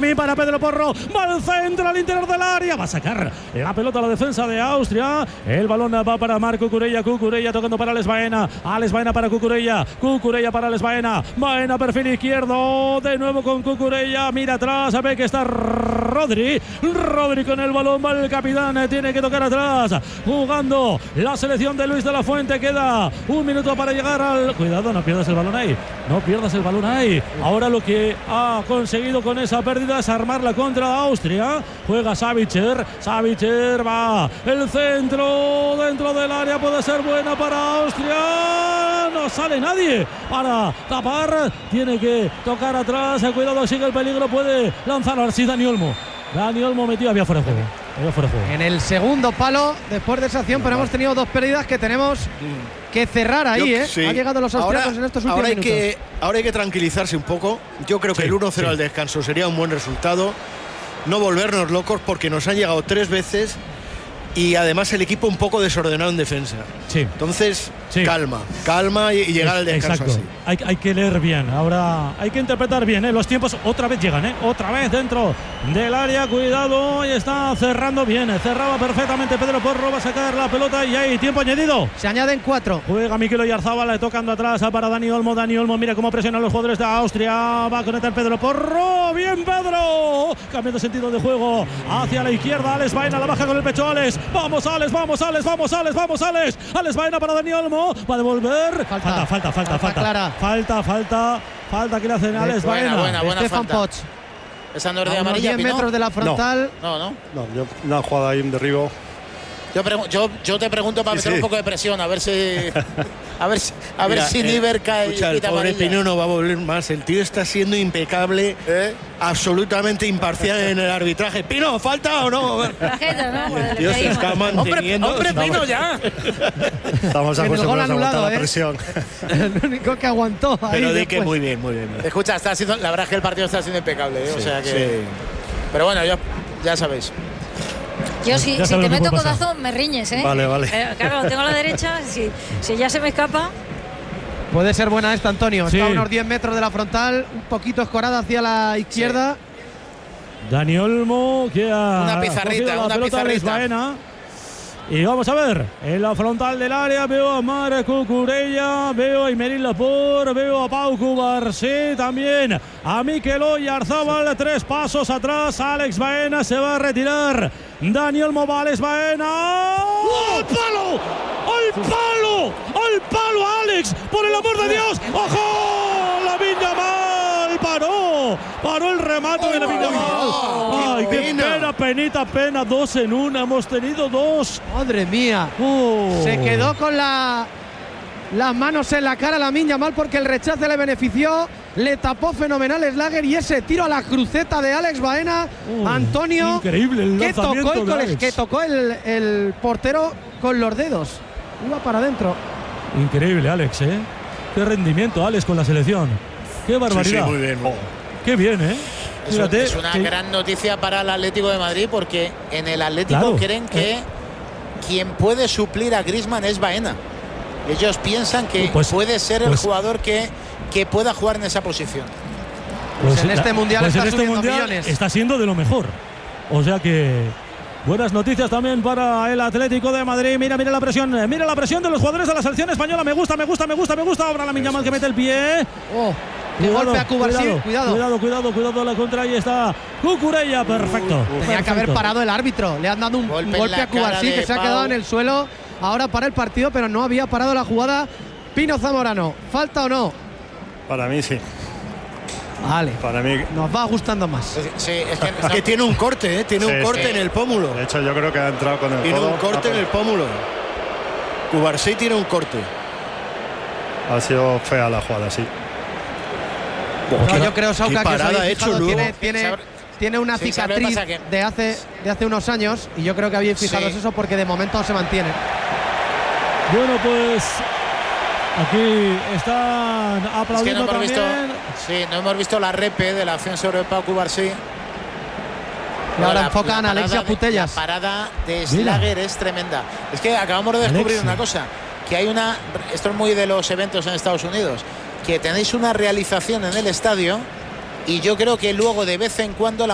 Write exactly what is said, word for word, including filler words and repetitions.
Benjamín para Pedro Porro. Va al centro, al interior del área. Va a sacar la pelota a la defensa de Austria. El balón va para Marco Cucurella. Cucurella tocando para Alex Baena. Alex Baena para Cucurella. Cucurella para Alex Baena. Baena, perfil izquierdo. De nuevo con Cucurella. Mira atrás. Sabe que está Rodri. Rodri con el balón. Va el capitán. Tiene que tocar atrás. Jugando la selección de Luis de la Fuente. Queda un minuto para llegar al. Cuidado, no pierdas el balón ahí. No pierdas el balón ahí. Ahora lo que ha conseguido con esa pérdida es armar la contra de Austria. Juega Savicer. Savicer va. El centro dentro del área puede ser buena para Austria. No sale nadie para tapar. Tiene que tocar atrás. Cuidado, sigue el peligro. Puede lanzar así Dani Olmo. Dani Olmo metido, había fuera de juego. Había fuera de juego. En el segundo palo, después de esa acción, pero hemos tenido dos pérdidas que tenemos que cerrar ahí, Yo, ¿eh? Sí. Ha llegado los austriacos ahora, en estos últimos ahora hay minutos. Que, ahora hay que tranquilizarse un poco. Yo creo que sí, el uno cero sí. al descanso sería un buen resultado. No volvernos locos porque nos han llegado tres veces y además el equipo un poco desordenado en defensa. Sí. Entonces, sí. calma, calma y, y llegar al descanso Exacto. así. Hay, hay que leer bien, ahora hay que interpretar bien, ¿eh? Los tiempos otra vez llegan, ¿eh? Otra vez dentro del área, cuidado, y está cerrando bien, cerraba perfectamente Pedro Porro, va a sacar la pelota y hay tiempo añadido. Se añaden cuatro. Juega Mikel Oyarzabal, tocando atrás para Dani Olmo, Dani Olmo, mira cómo presionan los jugadores de Austria, va a conectar Pedro Porro, bien Pedro, cambiando sentido de juego, hacia la izquierda, Alex Baena, la baja con el pecho Alex, vamos Alex, vamos Alex, vamos Alex, vamos Alex, Alex Baena para Dani Olmo, va a devolver, falta, falta, falta, falta, falta, clara. falta, falta, falta que le hacen a Alex buena, Baena. Buena, buena, Stefan falta. Poch. Esa no es de a amarilla, unos diez metros de la frontal. No, no. No, yo, una jugada ahí, un derribo. Yo, yo, yo te pregunto para sí, meter sí. un poco de presión, a ver si a ver si, a ver Mira, si eh, Niver cae. Escucha, el pobre Pino no va a volver más. El tío está siendo impecable, ¿Eh? absolutamente imparcial en el arbitraje. Pino, ¿falta o no? Tarjeta, ¿no? El tío se está manteniendo. Hombre, hombre Pino, ya. Estamos acostumbrados a aguantar la ¿eh? presión. El único que aguantó ahí. Pero de que después. muy bien, muy bien. Escucha, está siendo, la verdad es que el partido está siendo impecable, ¿eh? Sí, o sea que. sí. Pero bueno, ya, ya sabéis. Yo si, Ya si te meto codazo, codazo, me riñes, ¿eh? Vale, vale. Eh, claro, lo tengo a la derecha, si, si ya se me escapa. Puede ser buena esta, Antonio. Sí. Está a unos diez metros de la frontal, un poquito escorada hacia la izquierda. Sí. Dani Olmo que ha Una pizarrita, la una pelota Alex pizarrita. Baena. Y vamos a ver, en la frontal del área veo a Marc Cucurella, veo a Imeril Laporte, veo a Pau Cubarsí, también a Mikel Oyarzabal, tres pasos atrás, Alex Baena se va a retirar, Dani Olmo va, Alex Baena, ¡oh, al palo! ¡Al palo! ¡Al palo, Alex! ¡Por el amor de Dios! ¡Ojo! ¡La Yamal! ¡Paró! ¡Paró el remate de la Yamal! ¡Ay, qué pena, penita, pena! Dos en una, hemos tenido dos. Madre mía. Oh. Se quedó con la, las manos en la cara Lamine Yamal porque el rechace le benefició. Le tapó fenomenal Slager y ese tiro a la cruceta de Alex Baena. Oh, Antonio, increíble el que tocó, el, lanzamiento de Alex. que tocó el, el portero con los dedos. Iba para adentro. Increíble, Alex, ¿eh? Qué rendimiento, Alex, con la selección. Qué barbaridad. Sí, sí, muy bien. Muy bien. Qué bien, ¿eh? Eso, Fíjate, es una que... gran noticia para el Atlético de Madrid porque en el Atlético claro. creen que eh. quien puede suplir a Griezmann es Baena. Ellos piensan que pues, puede ser el pues, jugador que, que pueda jugar en esa posición. Pues en este mundial pues está en este subiendo mundial millones. está siendo de lo mejor. O sea que buenas noticias también para el Atlético de Madrid. Mira, mira la presión, mira la presión de los jugadores de la selección española. Me gusta, me gusta, me gusta, me gusta. Ahora Lamine Yamal que mete el pie. Oh, qué golpe a Cubarsí, cuidado, cuidado. Cuidado, cuidado, cuidado a la contra. Ahí está Cucurella, perfecto. Tenía perfecto. que haber parado el árbitro. Le han dado un Golpe golpe, en golpe la a Cubarsí cara que de se ha quedado Pau. en el suelo. Ahora para el partido, pero no había parado la jugada. Pino Zamorano, ¿falta o no? Para mí sí. Vale. Para mí. Nos va gustando más. Sí, es que, Es que tiene un corte, ¿eh? Tiene Sí, un corte sí. en el pómulo. De hecho, yo creo que ha entrado con el Tiene codo. un corte Ah, en el pómulo. Cubarsí tiene un corte. Ha sido fea la jugada, sí. No, yo creo, Sauca, qué que os parada habéis ha hecho fijado, luego. tiene, tiene, ¿Sabe- tiene una sí, ¿sabe lo que cicatriz pasa? Que- de hace, de hace unos años y yo creo que habéis fijado Sí. eso porque de momento se mantiene. Bueno, pues aquí están es que aplaudiendo no hemos visto, también. sí, no hemos visto la repe de la acción sobre Pau Cubarsí. Y ahora La- enfocan la a Alexia parada de- Putellas. La parada de Mira. Slager es tremenda. Es que acabamos de descubrir Alexia. una cosa, que hay una, esto es muy de los eventos en Estados Unidos, que tenéis una realización en el estadio y yo creo que luego de vez en cuando la